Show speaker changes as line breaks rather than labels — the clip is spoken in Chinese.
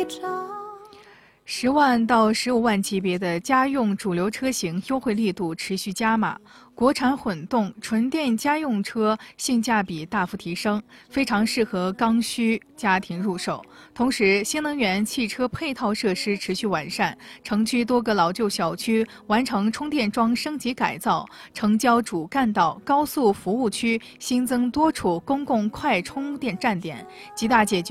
10万到15万级别的家用主流车型优惠力度持续加码，国产混动、纯电家用车性价比大幅提升，非常适合刚需家庭入手。同时，新能源汽车配套设施持续完善，城区多个老旧小区完成充电桩升级改造，城郊主干道、高速服务区新增多处公共快充电站点，极大解决